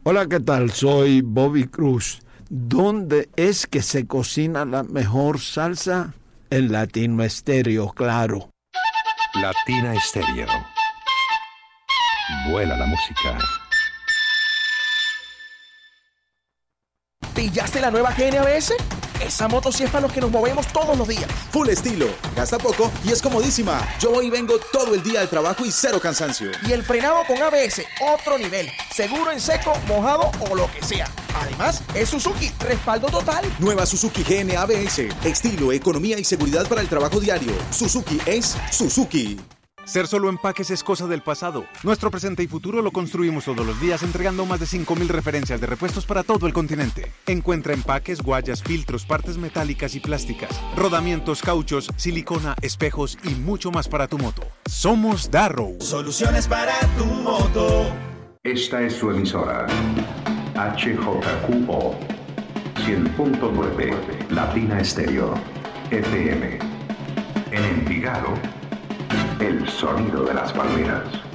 Hola, ¿qué tal? Soy Bobby Cruz. ¿Dónde es que se cocina la mejor salsa? En Latino Estéreo, claro. Latina Estéreo. Vuela la música. ¿Pillaste la nueva GNABS? Esa moto sí es para los que nos movemos todos los días. Full estilo, gasta poco y es comodísima. Yo voy y vengo todo el día al trabajo y cero cansancio. Y el frenado con ABS, otro nivel. Seguro en seco, mojado o lo que sea. Además, es Suzuki, respaldo total. Nueva Suzuki GNABS. Estilo, economía y seguridad para el trabajo diario. Suzuki es Suzuki. Ser solo empaques es cosa del pasado. Nuestro presente y futuro lo construimos todos los días entregando más de 5.000 referencias de repuestos para todo el continente. Encuentra empaques, guayas, filtros, partes metálicas y plásticas, rodamientos, cauchos, silicona, espejos y mucho más para tu moto. Somos Darrow. Soluciones para tu moto. Esta es su emisora. HJQO 100.9 Latina Estéreo FM. En Envigado, el sonido de las palmeras.